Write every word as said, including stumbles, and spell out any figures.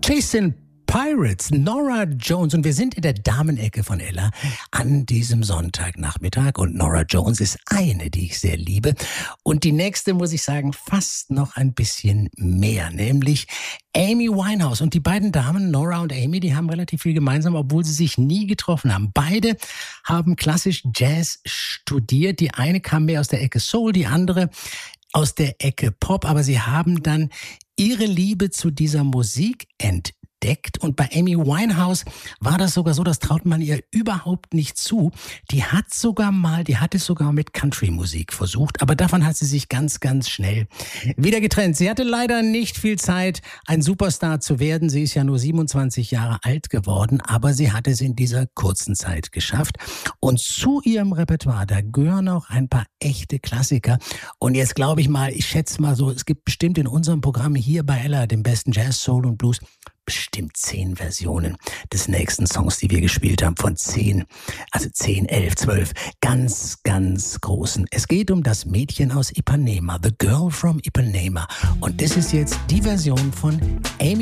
Jason Pirates, Norah Jones, und wir sind in der Damenecke von Ella an diesem Sonntagnachmittag und Norah Jones ist eine, die ich sehr liebe, und die nächste, muss ich sagen, fast noch ein bisschen mehr, nämlich Amy Winehouse. Und die beiden Damen, Norah und Amy, die haben relativ viel gemeinsam, obwohl sie sich nie getroffen haben. Beide haben klassisch Jazz studiert. Die eine kam mehr aus der Ecke Soul, die andere aus der Ecke Pop, aber sie haben dann ihre Liebe zu dieser Musik entdeckt. Und bei Amy Winehouse war das sogar so, das traut man ihr überhaupt nicht zu. Die hat sogar mal, die hat es sogar mit Country-Musik versucht, aber davon hat sie sich ganz, ganz schnell wieder getrennt. Sie hatte leider nicht viel Zeit, ein Superstar zu werden. Sie ist ja nur siebenundzwanzig Jahre alt geworden, aber sie hat es in dieser kurzen Zeit geschafft. Und zu ihrem Repertoire, da gehören auch ein paar echte Klassiker. Und jetzt glaube ich mal, ich schätze mal so, es gibt bestimmt in unserem Programm hier bei Ella, dem besten Jazz, Soul und Blues, bestimmt zehn Versionen des nächsten Songs, die wir gespielt haben, von zehn, also zehn, elf, zwölf, ganz, ganz großen. Es geht um das Mädchen aus Ipanema, The Girl from Ipanema. Und das ist jetzt die Version von Amy